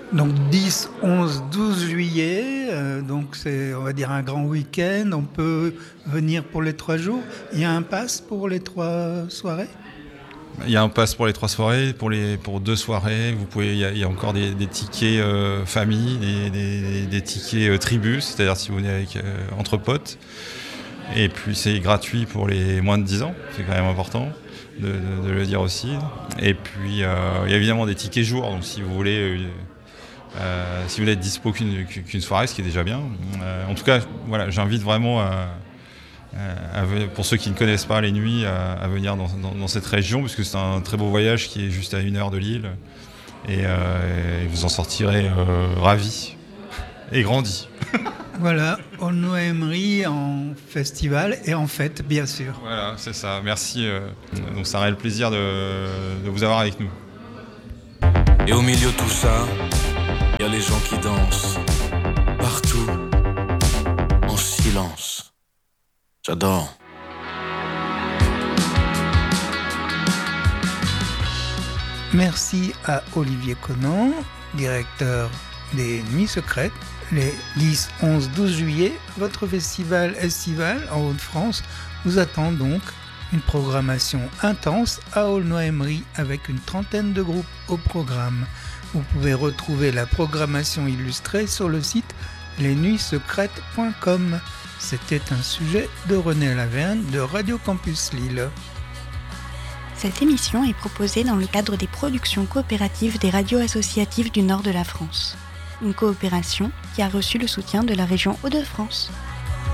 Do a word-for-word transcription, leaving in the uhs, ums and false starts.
Donc dix, onze, douze juillet, euh, donc c'est, on va dire, un grand week-end. On peut venir pour les trois jours. Il y a un pass pour les trois soirées ? Il y a un pass pour les trois soirées, pour, les, pour deux soirées. Vous pouvez, il, y a, il y a encore des, des tickets euh, famille, des, des, des tickets euh, tribus, c'est-à-dire si vous venez avec, euh, entre potes. Et puis c'est gratuit pour les moins de dix ans, c'est quand même important de, de, de le dire aussi. Et puis euh, il y a évidemment des tickets jours, donc si vous voulez... Euh, Euh, si vous voulez être dispo qu'une, qu'une soirée, ce qui est déjà bien. Euh, en tout cas, voilà, j'invite vraiment, à, à, à, pour ceux qui ne connaissent pas les nuits, à, à venir dans, dans, dans cette région, parce que c'est un très beau voyage qui est juste à une heure de Lille. Et, euh, et vous en sortirez euh, ravis et grandis. Voilà, Aulnoy-Aymeries en festival et en fête, bien sûr. Voilà, c'est ça. Merci. Euh, donc ça aurait le plaisir de, de vous avoir avec nous. Et au milieu de tout ça, il y a les gens qui dansent, partout, en silence. J'adore. Merci à Olivier Conan, directeur des Nuits Secrètes. Les dix, onze, douze juillet, votre festival estival en Hauts-de-France vous attend donc une programmation intense à Aulnoy-Aymeries avec une trentaine de groupes au programme. Vous pouvez retrouver la programmation illustrée sur le site les nuits secrètes point com. C'était un sujet de René Laverne de Radio Campus Lille. Cette émission est proposée dans le cadre des productions coopératives des radios associatives du nord de la France. Une coopération qui a reçu le soutien de la région Hauts-de-France.